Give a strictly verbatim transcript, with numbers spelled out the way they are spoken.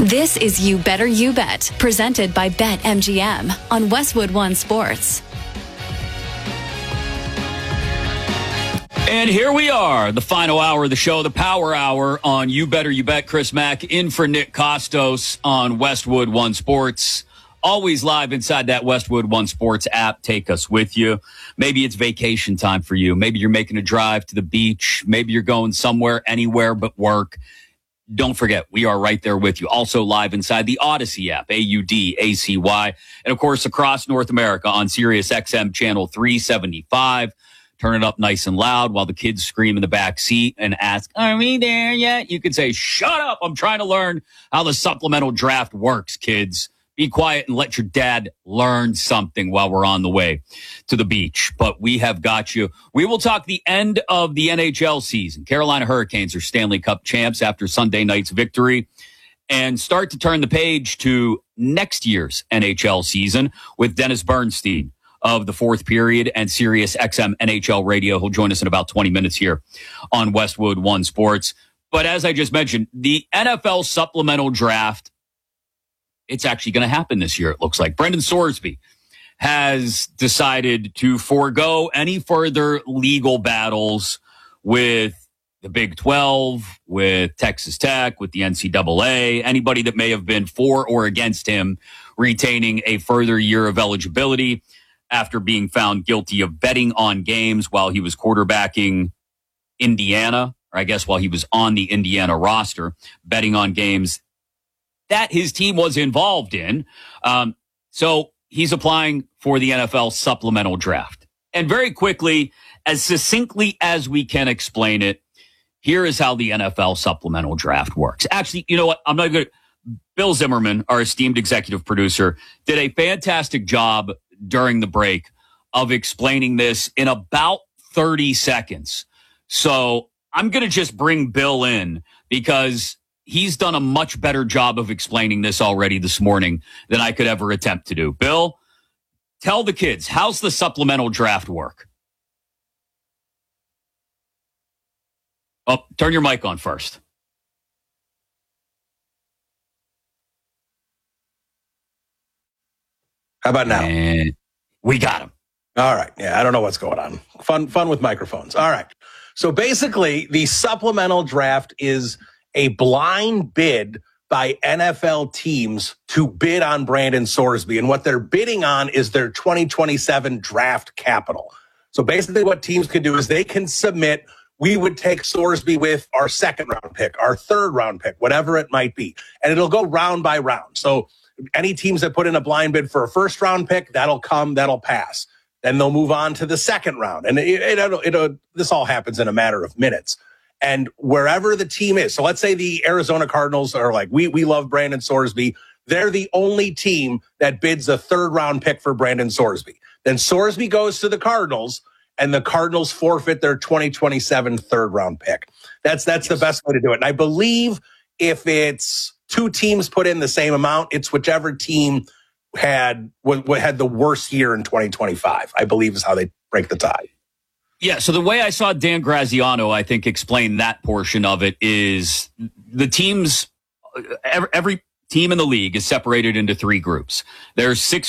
This is You Better You Bet, presented by BetMGM on Westwood One Sports. And here we are, the final hour of the show, the Power Hour on You Better You Bet. Chris Mack in for Nick Costos on Westwood One Sports. Always live inside that Westwood One Sports app. Take us with you. Maybe it's vacation time for you. Maybe you're making a drive to the beach. Maybe you're going somewhere, anywhere but work. Don't forget, we are right there with you. Also live inside the Odyssey app, A U D A C Y. And, of course, across North America on Sirius X M Channel three seventy-five. Turn it up nice and loud while the kids scream in the back seat and ask, are we there yet? You can say, shut up. I'm trying to learn how the supplemental draft works, kids. Be quiet and let your dad learn something while we're on the way to the beach. But we have got you. We will talk the end of the N H L season. Carolina Hurricanes are Stanley Cup champs after Sunday night's victory, and start to turn the page to next year's N H L season with Dennis Bernstein of the Fourth Period and Sirius X M N H L Radio. He'll join us in about twenty minutes here on Westwood One Sports. But as I just mentioned, the N F L supplemental draft, it's actually going to happen this year, it looks like. Brendan Sorsby has decided to forego any further legal battles with the Big twelve, with Texas Tech, with the N C double A, anybody that may have been for or against him retaining a further year of eligibility after being found guilty of betting on games while he was quarterbacking Indiana, or I guess while he was on the Indiana roster, betting on games that his team was involved in. Um, so he's applying for the N F L supplemental draft. And very quickly, as succinctly as we can explain it, here is how the N F L supplemental draft works. Actually, you know what? I'm not going to. Bill Zimmerman, our esteemed executive producer, did a fantastic job during the break of explaining this in about thirty seconds. So I'm going to just bring Bill in because he's done a much better job of explaining this already this morning than I could ever attempt to do. Bill, tell the kids, how's the supplemental draft work? Oh, turn your mic on first. How about now? And we got him. All right. Yeah, I don't know what's going on. Fun, fun with microphones. All right. So basically, the supplemental draft is a blind bid by N F L teams to bid on Brandon Sorsby. And what they're bidding on is their twenty twenty-seven draft capital. So basically what teams can do is they can submit, we would take Sorsby with our second round pick, our third round pick, whatever it might be. And it'll go round by round. So any teams that put in a blind bid for a first round pick, that'll come, that'll pass. Then they'll move on to the second round. And it, it, it'll, it'll, this all happens in a matter of minutes. And wherever the team is, so let's say the Arizona Cardinals are like, we we love Brandon Sorsby. They're the only team that bids a third round pick for Brandon Sorsby. Then Sorsby goes to the Cardinals, and the Cardinals forfeit their twenty twenty-seven third round pick. That's that's yes. the best way to do it. And I believe if it's two teams put in the same amount, it's whichever team had what, what had the worst year in twenty twenty-five, I believe is how they break the tie. Yeah, so the way I saw Dan Graziano, I think, explain that portion of it is the teams, every, every team in the league is separated into three groups. There's six